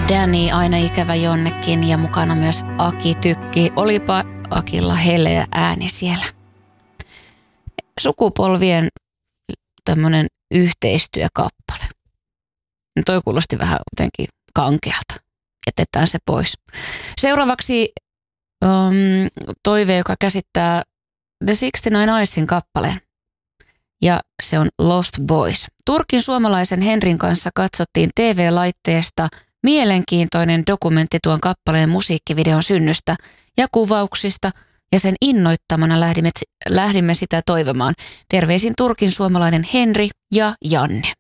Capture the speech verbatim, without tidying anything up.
Danny, aina ikävä jonnekin, ja mukana myös Aki Tykki. Olipa Akilla heleä ääni siellä. Sukupolvien tämmöinen yhteistyökappale. Toi kuulosti vähän jotenkin kankealta. Jätetään se pois. Seuraavaksi um, toive, joka käsittää The sixty-nine Eyesin kappaleen. Ja se on Lost Boys. Turkin suomalaisen Henrin kanssa katsottiin T V-laitteesta mielenkiintoinen dokumentti tuon kappaleen musiikkivideon synnystä ja kuvauksista, ja sen innoittamana lähdimme, lähdimme sitä toivomaan. Terveisin Turkin suomalainen Henri ja Janne.